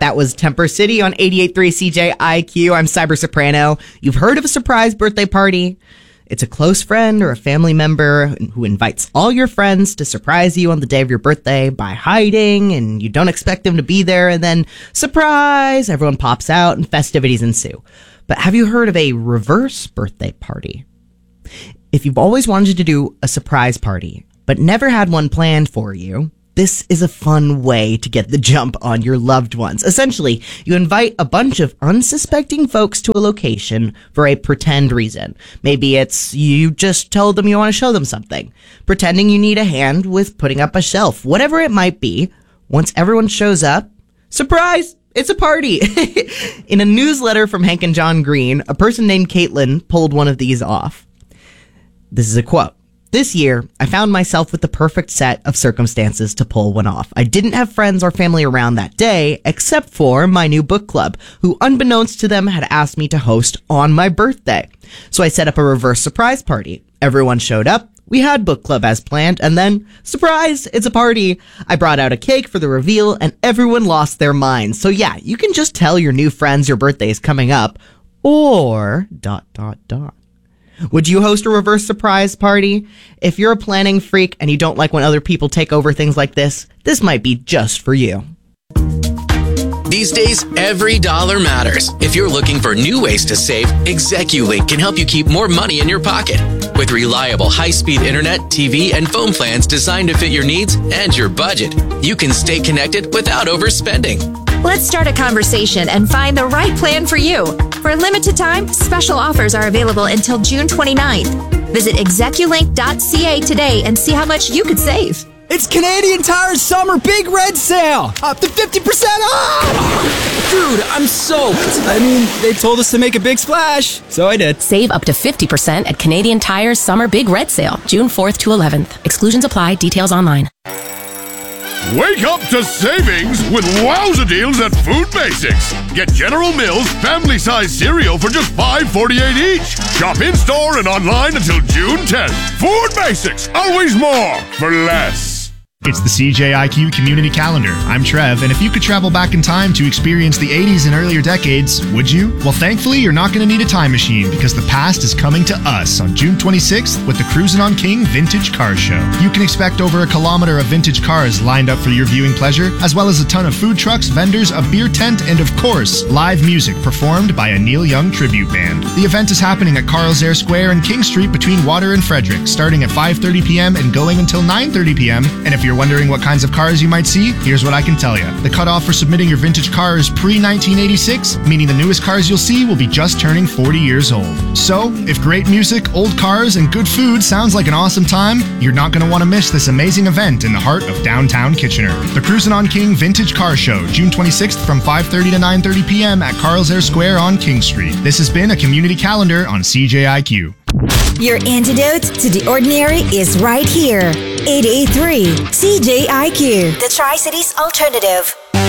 That was Temper City on 88.3 CJIQ. I'm Cyber Soprano. You've heard of a surprise birthday party? It's a close friend or a family member who invites all your friends to surprise you on the day of your birthday by hiding, and you don't expect them to be there, and then, surprise, everyone pops out and festivities ensue. But have you heard of a reverse birthday party? If you've always wanted to do a surprise party, but never had one planned for you, this is a fun way to get the jump on your loved ones. Essentially, you invite a bunch of unsuspecting folks to a location for a pretend reason. Maybe it's you just told them you want to show them something, pretending you need a hand with putting up a shelf, whatever it might be. Once everyone shows up, surprise! It's a party. In a newsletter from Hank and John Green, a person named Caitlin pulled one of these off. This is a quote. This year, I found myself with the perfect set of circumstances to pull one off. I didn't have friends or family around that day, except for my new book club, who unbeknownst to them had asked me to host on my birthday. So I set up a reverse surprise party. Everyone showed up. We had book club as planned, and then, surprise, it's a party. I brought out a cake for the reveal, and everyone lost their minds. So yeah, you can just tell your new friends your birthday is coming up, or ... Would you host a reverse surprise party? If you're a planning freak and you don't like when other people take over things like this might be just for you. These days, every dollar matters. If you're looking for new ways to save, ExecuLink can help you keep more money in your pocket. With reliable high-speed internet, TV, and phone plans designed to fit your needs and your budget, you can stay connected without overspending. Let's start a conversation and find the right plan for you. For a limited time, special offers are available until June 29th. Visit execulink.ca today and see how much you could save. It's Canadian Tire's Summer Big Red Sale! Up to 50% off! Dude, I'm soaked. I mean, they told us to make a big splash, so I did. Save up to 50% at Canadian Tire's Summer Big Red Sale, June 4th to 11th. Exclusions apply. Details online. Wake up to savings with wowza deals at Food Basics. Get General Mills family-size cereal for just $5.48 each. Shop in-store and online until June 10th. Food Basics, always more for less. It's the CJIQ Community Calendar. I'm Trev, and if you could travel back in time to experience the 80s and earlier decades, would you? Well, thankfully, you're not going to need a time machine because the past is coming to us on June 26th with the Cruisin' on King Vintage Car Show. You can expect over a kilometer of vintage cars lined up for your viewing pleasure, as well as a ton of food trucks, vendors, a beer tent, and of course, live music performed by a Neil Young tribute band. The event is happening at Carl's Air Square and King Street between Water and Frederick, starting at 5:30 p.m. and going until 9:30 p.m. And if you're wondering what kinds of cars you might see, here's what I can tell you. The cutoff for submitting your vintage car is pre-1986, meaning the newest cars you'll see will be just turning 40 years old. So, if great music, old cars, and good food sounds like an awesome time, you're not going to want to miss this amazing event in the heart of downtown Kitchener. The Cruisin' on King Vintage Car Show, June 26th from 5:30 to 9:30 p.m. at Carl's Air Square on King Street. This has been a community calendar on CJIQ. Your antidote to the ordinary is right here. 88.3 CJIQ, the Tri-Cities Alternative.